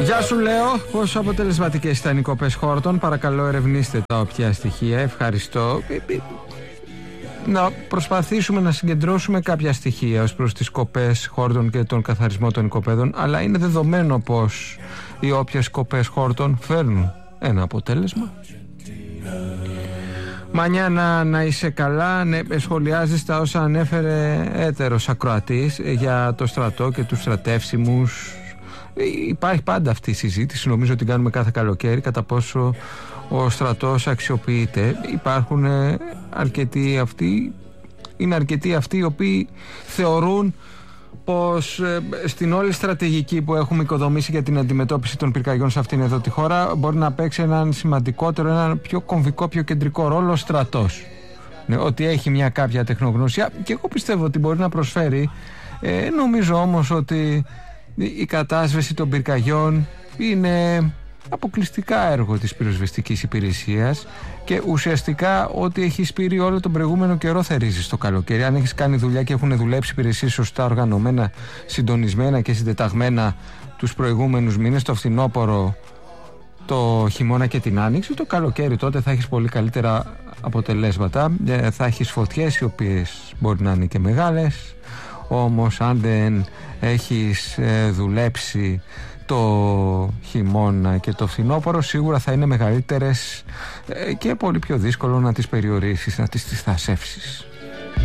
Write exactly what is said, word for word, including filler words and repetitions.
Γεια σου, λέω. Πόσο αποτελεσματικές ήταν οι κοπές χόρτων? Παρακαλώ, ερευνήστε τα όποια στοιχεία. Ευχαριστώ. Να προσπαθήσουμε να συγκεντρώσουμε κάποια στοιχεία ως προς τις κοπές χόρτων και τον καθαρισμό των οικοπαίδων, αλλά είναι δεδομένο πως οι όποιες κοπές χόρτων φέρνουν ένα αποτέλεσμα. Μανιάνα, να είσαι καλά. Ναι, σχολιάζεις τα όσα ανέφερε έτερος ακροατής για το στρατό και τους στρατεύσιμους. Υπάρχει πάντα αυτή η συζήτηση, νομίζω ότι την κάνουμε κάθε καλοκαίρι, κατά πόσο ο στρατός αξιοποιείται. Υπάρχουν αρκετοί αυτοί, είναι αρκετοί αυτοί οι οποίοι θεωρούν πως ε, στην όλη στρατηγική που έχουμε οικοδομήσει για την αντιμετώπιση των πυρκαγιών σε αυτήν εδώ τη χώρα μπορεί να παίξει έναν σημαντικότερο, έναν πιο κομβικό, πιο κεντρικό ρόλο ο στρατός. Ναι, ότι έχει μια κάποια τεχνογνωσία και εγώ πιστεύω ότι μπορεί να προσφέρει. Ε, νομίζω όμως ότι η κατάσβεση των πυρκαγιών είναι αποκλειστικά έργο της πυροσβεστικής υπηρεσίας και ουσιαστικά ό,τι έχει σπείρει όλο τον προηγούμενο καιρό θερίζει στο καλοκαίρι. Αν έχεις κάνει δουλειά και έχουν δουλέψει υπηρεσίες σωστά οργανωμένα, συντονισμένα και συντεταγμένα τους προηγούμενους μήνες, το φθινόπωρο, το χειμώνα και την άνοιξη, το καλοκαίρι τότε θα έχεις πολύ καλύτερα αποτελέσματα. Θα έχεις φωτιές οι οποίες μπορεί να είναι και μεγάλες, όμως αν δεν έχεις ε, δουλέψει το χειμώνα και το φθινόπωρο, σίγουρα θα είναι μεγαλύτερες ε, και πολύ πιο δύσκολο να τις περιορίσεις, να τις θασεύσεις.